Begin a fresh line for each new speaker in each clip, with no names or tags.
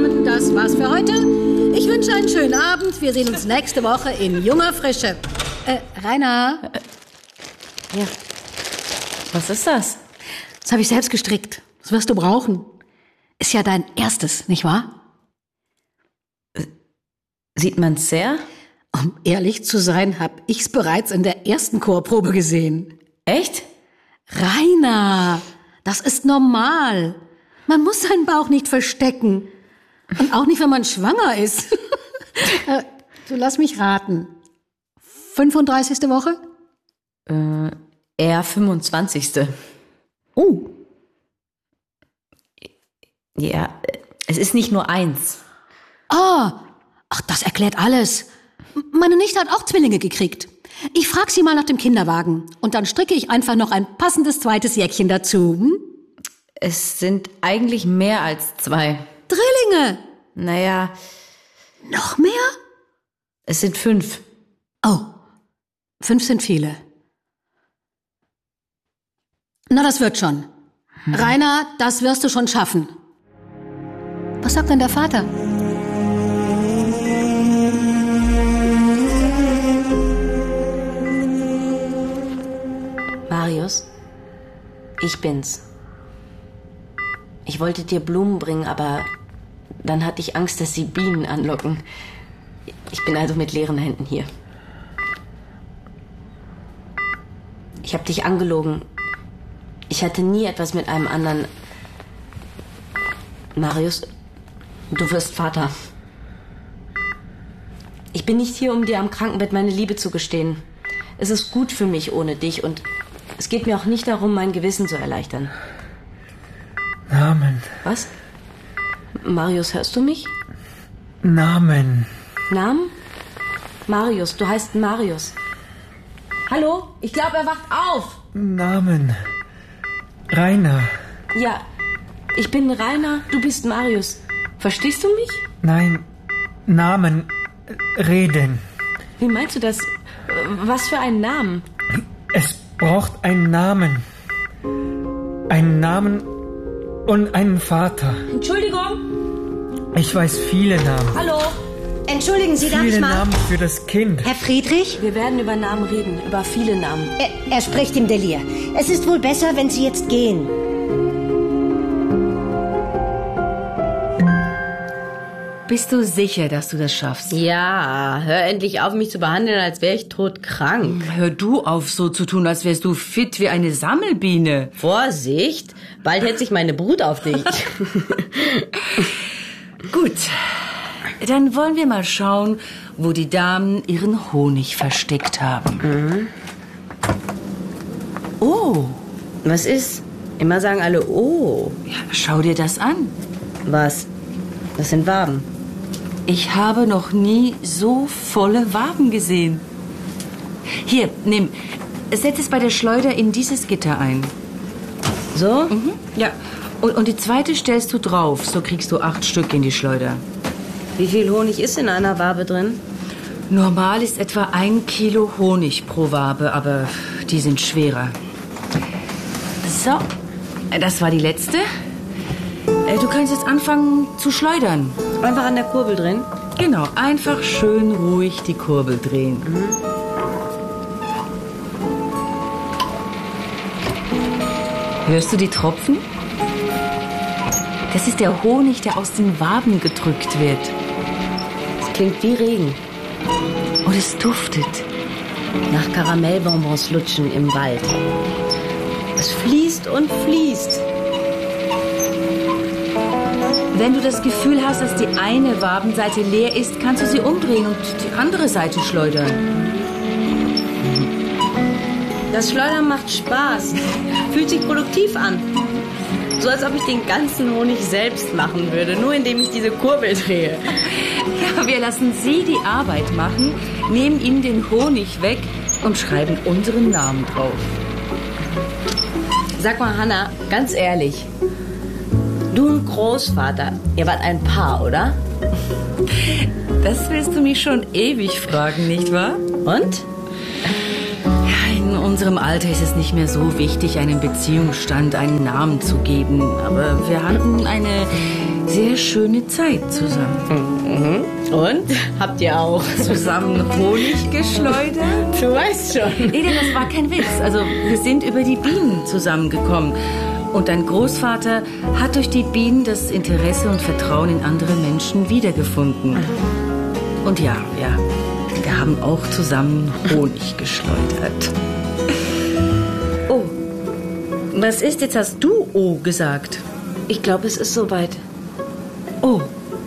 Damen, das war's für heute. Ich wünsche einen schönen Abend. Wir sehen uns nächste Woche in junger Frische. Rainer.
Ja. Was ist das?
Das habe ich selbst gestrickt. Das wirst du brauchen. Ist ja dein erstes, nicht wahr?
Sieht man's sehr?
Um ehrlich zu sein, habe ich's bereits in der ersten Chorprobe gesehen.
Echt?
Rainer, das ist normal. Man muss seinen Bauch nicht verstecken. Und auch nicht, wenn man schwanger ist. Du, lass mich raten. 35. Woche?
Eher 25.
Oh.
Ja, es ist nicht nur eins.
Ach, das erklärt alles. Meine Nichte hat auch Zwillinge gekriegt. Ich frag sie mal nach dem Kinderwagen. Und dann stricke ich einfach noch ein passendes zweites Jäckchen dazu. Hm?
Es sind eigentlich mehr als 2.
Drillinge!
Naja.
Noch mehr?
Es sind 5.
Oh, 5 sind viele. Na, das wird schon. Rainer, das wirst du schon schaffen. Was sagt denn der Vater?
Marius, ich bin's. Ich wollte dir Blumen bringen, aber dann hatte ich Angst, dass sie Bienen anlocken. Ich bin also mit leeren Händen hier. Ich habe dich angelogen. Ich hatte nie etwas mit einem anderen. Marius, du wirst Vater. Ich bin nicht hier, um dir am Krankenbett meine Liebe zu gestehen. Es ist gut für mich ohne dich und es geht mir auch nicht darum, mein Gewissen zu erleichtern.
Namen.
Was? Marius, hörst du mich?
Namen.
Namen? Marius, du heißt Marius. Hallo? Ich glaube, er wacht auf.
Namen. Rainer.
Ja, ich bin Rainer, du bist Marius. Verstehst du mich?
Nein, Namen. Reden.
Wie meinst du das? Was für einen Namen?
Es braucht einen Namen. Einen Namen und einen Vater.
Entschuldigung?
Ich weiß viele Namen.
Hallo?
Entschuldigen Sie, darf ich
Viele
mal?
Namen für das Kind.
Herr Friedrich?
Wir werden über Namen reden, über viele Namen.
Er spricht im Delir. Es ist wohl besser, wenn Sie jetzt gehen.
Bist du sicher, dass du das schaffst?
Ja, hör endlich auf, mich zu behandeln, als wäre ich todkrank.
Hör du auf, so zu tun, als wärst du fit wie eine Sammelbiene.
Vorsicht, bald hetzt sich meine Brut auf dich.
Gut, dann wollen wir mal schauen, wo die Damen ihren Honig versteckt haben.
Mhm.
Oh,
Was ist? Immer sagen alle, oh.
ja, schau dir das an.
Was? Das sind Waben.
Ich habe noch nie so volle Waben gesehen. Hier, nimm. Setz es bei der Schleuder in dieses Gitter ein.
So?
Mhm. Ja. Und die zweite stellst du drauf. So kriegst du 8 Stück in die Schleuder.
Wie viel Honig ist in einer Wabe drin?
Normal ist etwa 1 Kilo Honig pro Wabe, aber die sind schwerer. So, das war die letzte. Du kannst jetzt anfangen zu schleudern.
Einfach an der Kurbel drin?
Genau, einfach schön ruhig die Kurbel drehen. Hörst du die Tropfen? Das ist der Honig, der aus den Waben gedrückt wird.
Das klingt wie Regen.
Und es duftet.
Nach Karamellbonbons lutschen im Wald. Es fließt und fließt.
Wenn du das Gefühl hast, dass die eine Wabenseite leer ist, kannst du sie umdrehen und die andere Seite schleudern.
Das Schleudern macht Spaß. Fühlt sich produktiv an. So als ob ich den ganzen Honig selbst machen würde, nur indem ich diese Kurbel drehe.
Ja, wir lassen sie die Arbeit machen, nehmen ihnen den Honig weg und schreiben unseren Namen drauf.
Sag mal, Hanna, ganz ehrlich. Du und Großvater, ihr wart ein Paar, oder?
Das willst du mich schon ewig fragen, nicht wahr?
Und?
Ja, in unserem Alter ist es nicht mehr so wichtig, einem Beziehungsstand einen Namen zu geben. Aber wir hatten eine sehr schöne Zeit zusammen.
Und? Habt ihr auch?
Zusammen Honig geschleudert?
Du weißt schon.
Ede, das war kein Witz. Also wir sind über die Bienen zusammengekommen. Und dein Großvater hat durch die Bienen das Interesse und Vertrauen in andere Menschen wiedergefunden. Und ja, wir haben auch zusammen Honig geschleudert. Oh, was ist jetzt? Hast du Oh gesagt?
Ich glaube, es ist soweit.
Oh.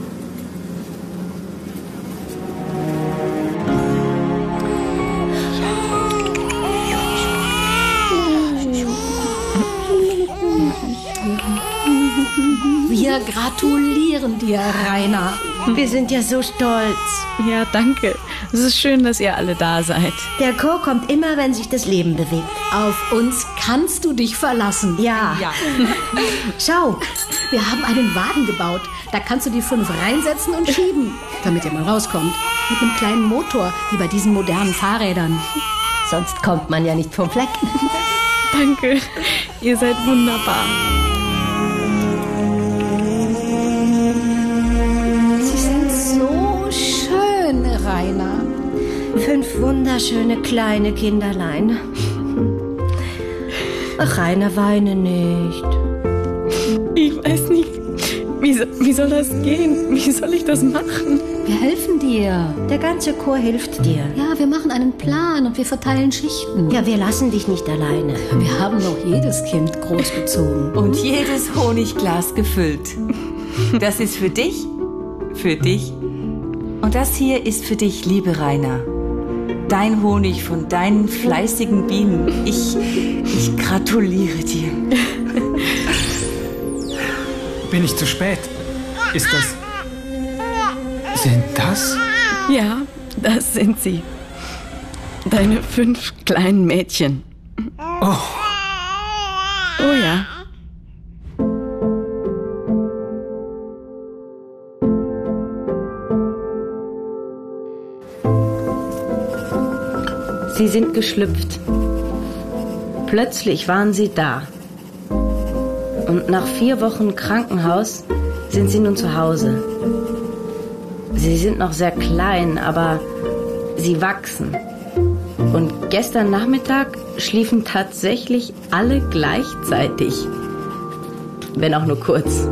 Wir gratulieren dir, Rainer.
Wir sind ja so stolz.
Ja, danke. Es ist schön, dass ihr alle da seid.
Der Chor kommt immer, wenn sich das Leben bewegt.
Auf uns kannst du dich verlassen.
Ja. Schau.
Wir haben einen Wagen gebaut. Da kannst du die 5 reinsetzen und schieben, damit ihr mal rauskommt. Mit einem kleinen Motor, wie bei diesen modernen Fahrrädern.
Sonst kommt man ja nicht vom Fleck.
Danke. Ihr seid wunderbar.
Sie sind so schön, Rainer.
5 wunderschöne kleine Kinderlein. Ach, Rainer, weine nicht.
Ich weiß nicht, wie soll das gehen? Wie soll ich das machen?
Wir helfen dir.
Der ganze Chor hilft dir.
Ja, wir machen einen Plan und wir verteilen Schichten.
Ja, wir lassen dich nicht alleine.
Wir haben noch jedes Kind großgezogen.
Und jedes Honigglas gefüllt. Das ist für dich, und das hier ist für dich, liebe Rainer. Dein Honig von deinen fleißigen Bienen. Ich gratuliere dir.
Bin ich zu spät? Ist das... Sind das?
Ja, das sind sie. Deine 5 kleinen Mädchen.
Oh,
Oh ja.
Sie sind geschlüpft. Plötzlich waren sie da. Und nach 4 Wochen Krankenhaus sind sie nun zu Hause. Sie sind noch sehr klein, aber sie wachsen. Und gestern Nachmittag schliefen tatsächlich alle gleichzeitig. Wenn auch nur kurz.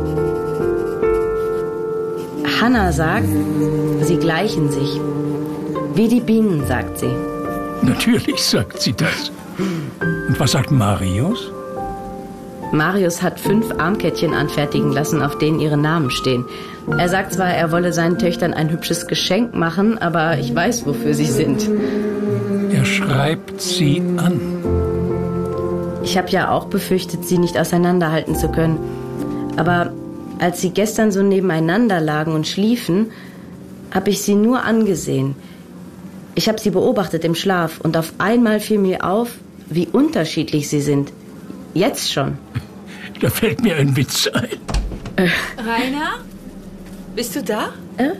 Hannah sagt, sie gleichen sich. Wie die Bienen, sagt sie.
Natürlich sagt sie das. Und was sagt Marius?
Marius hat 5 Armkettchen anfertigen lassen, auf denen ihre Namen stehen. Er sagt zwar, er wolle seinen Töchtern ein hübsches Geschenk machen, aber ich weiß, wofür sie sind.
Er schreibt sie an.
Ich habe ja auch befürchtet, sie nicht auseinanderhalten zu können. Aber als sie gestern so nebeneinander lagen und schliefen, habe ich sie nur angesehen. Ich habe sie beobachtet im Schlaf und auf einmal fiel mir auf, wie unterschiedlich sie sind. Jetzt schon.
Da fällt mir ein Witz ein.
Rainer? Bist du da?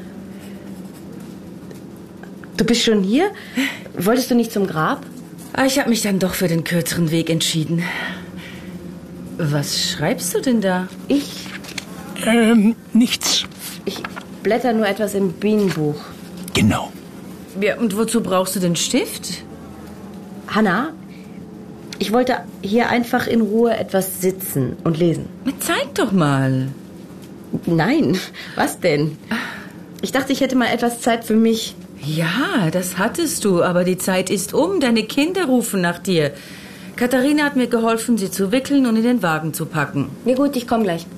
Du bist schon hier? Wolltest du nicht zum Grab?
Ich habe mich dann doch für den kürzeren Weg entschieden. Was schreibst du denn da?
Nichts.
Ich blätter nur etwas im Bienenbuch.
Genau.
Ja, und wozu brauchst du den Stift?
Hannah, ich wollte hier einfach in Ruhe etwas sitzen und lesen.
Zeig doch mal.
Nein, was denn? Ich dachte, ich hätte mal etwas Zeit für mich.
Ja, das hattest du, aber die Zeit ist um. Deine Kinder rufen nach dir. Katharina hat mir geholfen, sie zu wickeln und in den Wagen zu packen.
Ja gut, ich komme gleich.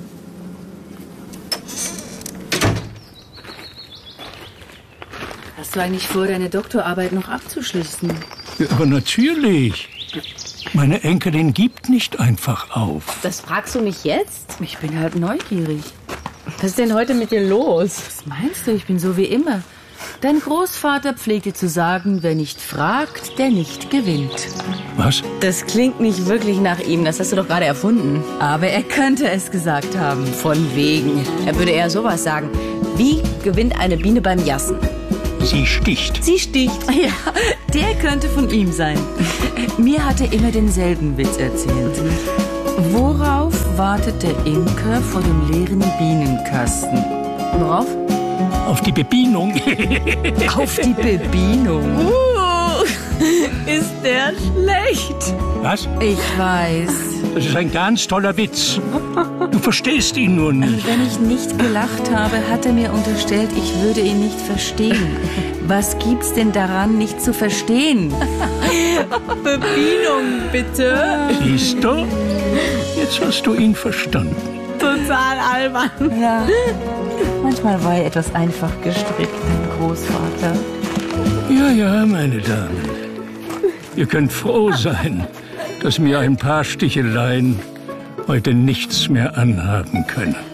Hast du eigentlich vor, deine Doktorarbeit noch abzuschließen?
Aber natürlich. Meine Enkelin gibt nicht einfach auf.
Das fragst du mich jetzt?
Ich bin halt neugierig.
Was ist denn heute mit dir los?
Was meinst du? Ich bin so wie immer. Dein Großvater pflegte zu sagen, wer nicht fragt, der nicht gewinnt.
Was?
Das klingt nicht wirklich nach ihm, das hast du doch gerade erfunden. Aber er könnte es gesagt haben, von wegen. Er würde eher sowas sagen, wie gewinnt eine Biene beim Jassen?
Sie sticht.
Sie sticht. Ja, der könnte von ihm sein. Mir hat er immer denselben Witz erzählt. Worauf wartet der Imker vor dem leeren Bienenkasten? Worauf?
Auf die Bebienung.
Auf die Bebienung. Ist der schlecht?
Was?
Ich weiß.
Das ist ein ganz toller Witz. Du verstehst ihn nur nicht.
Wenn ich nicht gelacht habe, hat er mir unterstellt, ich würde ihn nicht verstehen. Was gibt's denn daran, nicht zu verstehen? Bebienung, bitte.
Siehst du? Jetzt hast du ihn verstanden.
Total albern. Ja, manchmal war er etwas einfach gestrickt, mein Großvater.
Ja, meine Damen. Ihr könnt froh sein, dass mir ein paar Sticheleien heute nichts mehr anhaben können.